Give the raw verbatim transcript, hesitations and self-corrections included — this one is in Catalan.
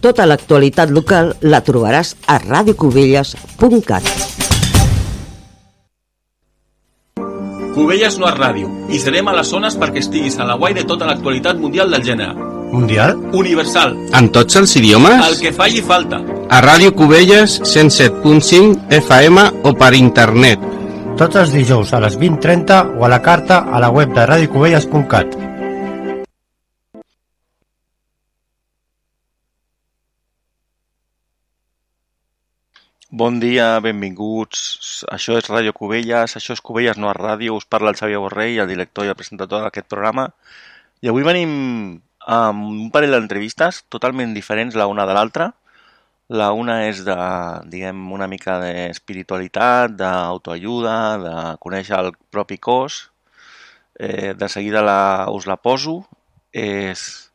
Tota l'actualitat local la trobaràs a radio cubelles punt cat. Cubelles no és ràdio, i serem a les zones perquè estiguis a la guai de tota l'actualitat mundial del gènere. Mundial? Universal. En tots els idiomes? El que falli falta. A Ràdio Cubelles cent set punt cinc F M o per internet. Tots els dijous a les vint trenta o a la carta a la web de radio cubelles punt cat. Bon dia, benvinguts. Això és Ràdio Cubelles, això és Cubelles no és ràdio, us parla el Xavier Borrell, el director i el presentador d'aquest programa. I avui venim amb un parell d'entrevistes totalment diferents la una de l'altra. La una és de, diguem, una mica d'espiritualitat, d'autoajuda, de conèixer el propi cos. Eh, de seguida la, us la poso. És